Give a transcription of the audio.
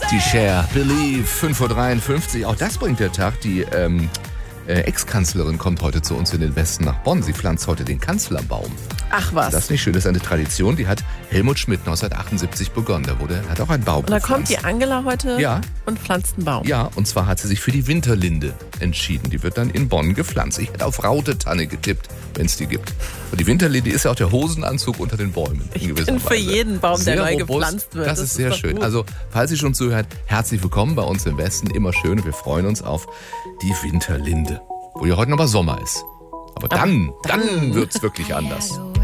Die Cher, Believe, 5:53 Uhr. Auch das bringt der Tag. Die Ex-Kanzlerin kommt heute zu uns in den Westen nach Bonn. Sie pflanzt heute den Kanzlerbaum. Ach was. Ist das nicht schön? Das ist eine Tradition, die hat Helmut Schmidt 1978 begonnen. Hat auch einen Baum Und da gepflanzt. kommt die Angela heute Ja. und pflanzt einen Baum. Ja, und zwar hat sie sich für die Winterlinde entschieden. Die wird dann in Bonn gepflanzt. Ich hätte auf Rautetanne getippt, wenn es die gibt. Und die Winterlinde ist ja auch der Hosenanzug unter den Bäumen. Ich bin für jeden Baum, der neu gepflanzt wird. Das ist sehr doch schön. gut. Also, falls Sie schon zuhört, herzlich willkommen bei uns im Westen. Immer schön. Wir freuen uns auf die Winterlinde. Wo ja heute noch mal Sommer ist. Aber dann wird's wirklich anders.